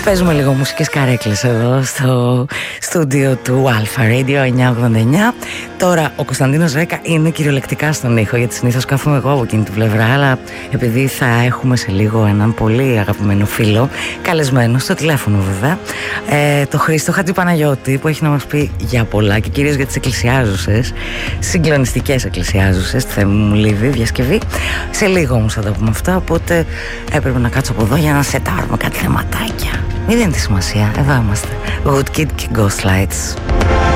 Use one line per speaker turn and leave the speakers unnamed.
Παίζουμε λίγο μουσικές καρέκλες εδώ στο στούντιο του Alpha Radio 989. Τώρα ο Κωνσταντίνος Ρέκα είναι κυριολεκτικά στον ήχο, γιατί συνήθως κάθομαι εγώ από εκείνη την πλευρά, αλλά επειδή θα έχουμε σε λίγο έναν πολύ αγαπημένο φίλο, καλεσμένο στο τηλέφωνο βέβαια, το Χρήστο Χατζηπαναγιώτη, που έχει να μας πει για πολλά και κυρίως για τις εκκλησιάζουσες, συγκλονιστικές εκκλησιάζουσες, τη Θεέ μου Λίβη, διασκευή. Σε λίγο όμως θα τα πούμε αυτά, οπότε έπρεπε να κάτσω από εδώ για να σετάρουμε κάτι θεματάκια. Μην δίνετε σημασία, εδώ είμαστε. Woodkid και Ghostlights.